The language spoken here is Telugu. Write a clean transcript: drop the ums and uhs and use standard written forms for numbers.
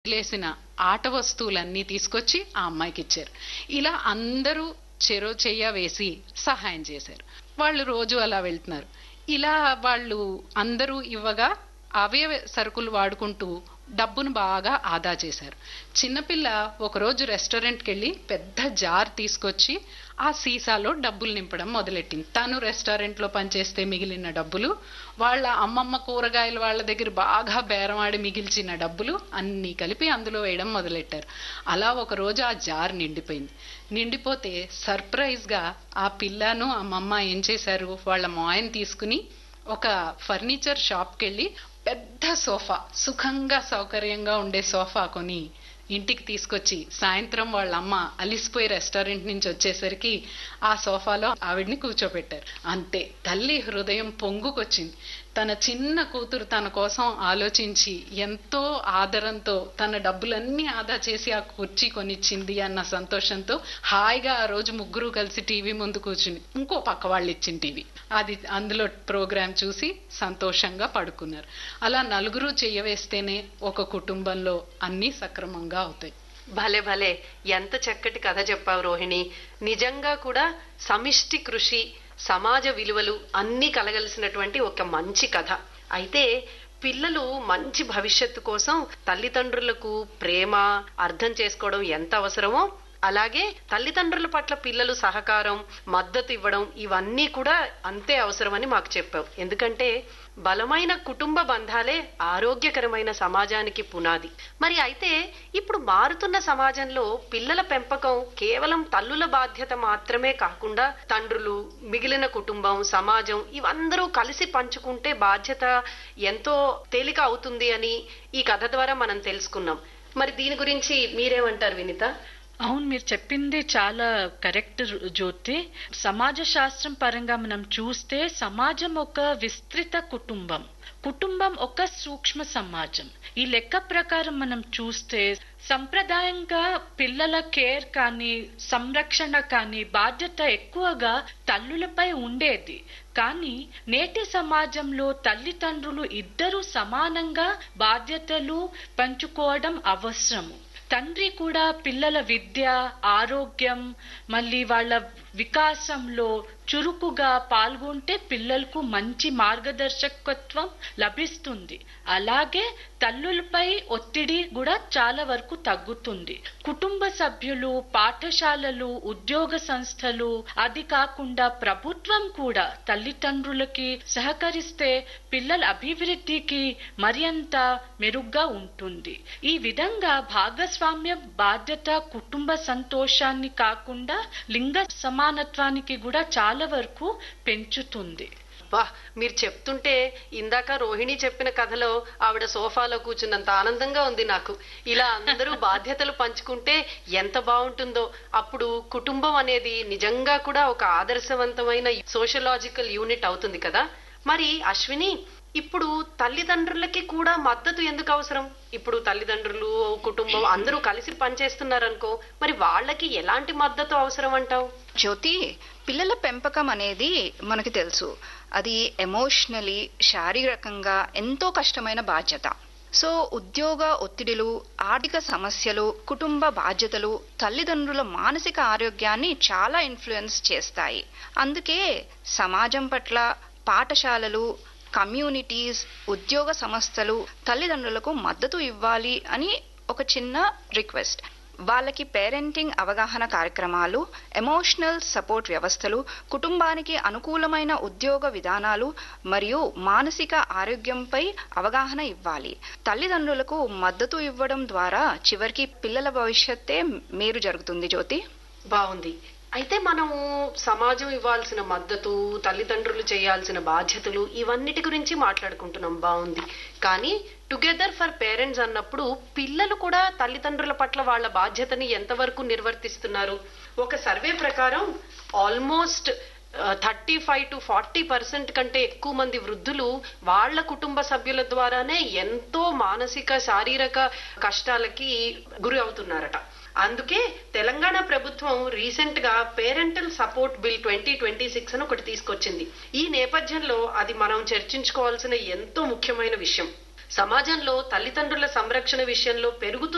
లేసిన ఆట వస్తువులన్నీ తీసుకొచ్చి ఆ అమ్మాయికి ఇచ్చారు. ఇలా అందరూ చెరో చెయ్య వేసి సహాయం చేశారు. వాళ్ళు రోజు అలా వెళ్తున్నారు. ఇలా వాళ్ళు అందరూ ఇవ్వగా అవే సరుకులు వాడుకుంటూ డబ్బును బాగా ఆదా చేశారు. చిన్నపిల్ల ఒకరోజు రెస్టారెంట్కి వెళ్ళి పెద్ద జార్ తీసుకొచ్చి ఆ సీసాలో డబ్బులు నింపడం మొదలెట్టింది. తను రెస్టారెంట్లో పనిచేస్తే మిగిలిన డబ్బులు, వాళ్ళ అమ్మమ్మ కూరగాయలు వాళ్ళ దగ్గర బాగా బేరమాడి మిగిల్చిన డబ్బులు అన్నీ కలిపి అందులో వేయడం మొదలెట్టారు. అలా ఒకరోజు ఆ జార్ నిండిపోయింది. నిండిపోతే సర్ప్రైజ్ గా ఆ పిల్లను అమ్మమ్మ ఏం చేశారు, వాళ్ళ మాయని తీసుకుని ఒక ఫర్నిచర్ షాప్కి వెళ్ళి పెద్ద సోఫా, సుఖంగా సౌకర్యంగా ఉండే సోఫా కొని ఇంటికి తీసుకొచ్చి సాయంత్రం వాళ్ళ అమ్మ అలిసిపోయి రెస్టారెంట్ నుంచి వచ్చేసరికి ఆ సోఫాలో ఆవిడ్ని కూర్చోబెట్టారు. అంతే, తల్లి హృదయం పొంగుకొచ్చింది. తన చిన్న కూతురు తన కోసం ఆలోచించి ఎంతో ఆదరంతో తన డబ్బులన్నీ ఆదా చేసి ఆ కుర్చీ కొనిచ్చింది అన్న సంతోషంతో హాయిగా ఆ రోజు ముగ్గురు కలిసి టీవీ ముందు కూర్చుని ఇంకో పక్క వాళ్ళు ఇచ్చిన టీవీ అది అందులో ప్రోగ్రాం చూసి సంతోషంగా పడుకున్నారు. అలా నలుగురు చెయ్యవేస్తేనే ఒక కుటుంబంలో అన్నీ సక్రమంగా అవుతాయి. భలే భలే, ఎంత చక్కటి కథ చెప్పావు రోహిణి. నిజంగా కూడా సమిష్టి కృషి, సమాజ విలువలు అన్నీ కలగలిసినటువంటి ఒక మంచి కథ. అయితే పిల్లలు మంచి భవిష్యత్తు కోసం తల్లిదండ్రులకు ప్రేమ, అర్థం చేసుకోవడం ఎంత అవసరమో, అలాగే తల్లిదండ్రుల పట్ల పిల్లలు సహకారం, మద్దతు ఇవ్వడం ఇవన్నీ కూడా అంతే అవసరమని మాకు చెప్పావు. ఎందుకంటే బలమైన కుటుంబ బంధాలే ఆరోగ్యకరమైన సమాజానికి పునాది. మరి అయితే ఇప్పుడు మారుతున్న సమాజంలో పిల్లల పెంపకం కేవలం తల్లుల బాధ్యత మాత్రమే కాకుండా తండ్రులు, మిగిలిన కుటుంబం, సమాజం ఇవందరూ కలిసి పంచుకుంటే బాధ్యత ఎంతో తేలిక అవుతుంది అని ఈ కథ ద్వారా మనం తెలుసుకున్నాం. మరి దీని గురించి మీరేమంటారు వినిత? అవును, మీరు చెప్పింది చాలా కరెక్ట్ జ్యోతి. సమాజ శాస్త్రం పరంగా మనం చూస్తే సమాజం ఒక విస్తృత కుటుంబం, కుటుంబం ఒక సూక్ష్మ సమాజం. ఈ లెక్క ప్రకారం మనం చూస్తే సంప్రదాయంగా పిల్లల కేర్ కానీ సంరక్షణ కానీ బాధ్యత ఎక్కువగా తల్లులపై ఉండేది. కానీ నేటి సమాజంలో తల్లిదండ్రులు ఇద్దరూ సమానంగా బాధ్యతలు పంచుకోవడం అవసరము. తండ్రి కూడా పిల్లల విద్య, ఆరోగ్యం, మళ్ళీ వాళ్ళ వికాసంలో చురుకుగా పాల్గొంటే పిల్లలకు మంచి మార్గదర్శకత్వం లభిస్తుంది. అలాగే తల్లులపై ఒత్తిడి కూడా చాలా వరకు తగ్గుతుంది. కుటుంబ సభ్యులు, పాఠశాలలు, ఉద్యోగ సంస్థలు, అది కాకుండా ప్రభుత్వం కూడా తల్లిదండ్రులకి సహకరిస్తే పిల్లల అభివృద్ధికి మరింత మెరుగ్గా ఉంటుంది. ఈ విధంగా భాగస్వామ్య బాధ్యత కుటుంబ సంతోషాన్ని కాకుండా లింగ సమానత్వానికి కూడా చాలా వరకు పెంచుతుంది. వా, మీరు చెప్తుంటే ఇందాక రోహిణి చెప్పిన కథలో ఆవిడ సోఫాలో కూర్చున్నంత ఆనందంగా ఉంది నాకు. ఇలా అందరూ బాధ్యతలు పంచుకుంటే ఎంత బాగుంటుందో. అప్పుడు కుటుంబం అనేది నిజంగా కూడా ఒక ఆదర్శవంతమైన సోషలాజికల్ యూనిట్ అవుతుంది కదా. మరి అశ్విని, ఇప్పుడు తల్లిదండ్రులకి కూడా మద్దతు ఎందుకు అవసరం? ఇప్పుడు తల్లిదండ్రులు, కుటుంబం అందరూ కలిసి పనిచేస్తున్నారనుకో, మరి వాళ్ళకి ఎలాంటి మద్దతు అవసరం అంటావు? జ్యోతి, పిల్లల పెంపకం అనేది మనకి తెలుసు, అది ఎమోషనలీ, శారీరకంగా ఎంతో కష్టమైన బాధ్యత. సో ఉద్యోగ ఒత్తిడిలు, ఆర్థిక సమస్యలు, కుటుంబ బాధ్యతలు తల్లిదండ్రుల మానసిక ఆరోగ్యాన్ని చాలా ఇన్ఫ్లుయెన్స్ చేస్తాయి. అందుకే సమాజం పట్ల పాఠశాలలు, కమ్యూనిటీస్, ఉద్యోగ సంస్థలు తల్లిదండ్రులకు మద్దతు ఇవ్వాలి అని ఒక చిన్న రిక్వెస్ట్. వాళ్ళకి పేరెంటింగ్ అవగాహన కార్యక్రమాలు, ఎమోషనల్ సపోర్ట్ వ్యవస్థలు, కుటుంబానికి అనుకూలమైన ఉద్యోగ విధానాలు మరియు మానసిక ఆరోగ్యంపై అవగాహన ఇవ్వాలి. తల్లిదండ్రులకు మద్దతు ఇవ్వడం ద్వారా చివరికి పిల్లల భవిష్యత్తే మేలు జరుగుతుంది. జ్యోతి, బాగుంది. అయితే మనము సమాజం ఇవ్వాల్సిన మద్దతు, తల్లిదండ్రులు చేయాల్సిన బాధ్యతలు ఇవన్నిటి గురించి మాట్లాడుకుంటున్నాం, బాగుంది. కానీ టుగెదర్ ఫర్ పేరెంట్స్ అన్నప్పుడు పిల్లలు కూడా తల్లిదండ్రుల పట్ల వాళ్ళ బాధ్యతని ఎంతవరకు నిర్వర్తిస్తున్నారు? ఒక సర్వే ప్రకారం ఆల్మోస్ట్ 35 to 40% కంటే ఎక్కువ మంది వృద్ధులు వాళ్ళ కుటుంబ సభ్యుల ద్వారానే ఎంతో మానసిక, శారీరక కష్టాలకి గురి అవుతున్నారట. అందుకే తెలంగాణ ప్రభుత్వం రీసెంట్ గా పేరెంటల్ సపోర్ట్ బిల్ 2026 అని ఒకటి తీసుకొచ్చింది. ఈ నేపథ్యంలో అది మనం చర్చించుకోవాల్సిన ఎంతో ముఖ్యమైన విషయం. సమాజంలో తల్లిదండ్రుల సంరక్షణ విషయంలో పెరుగుతున్న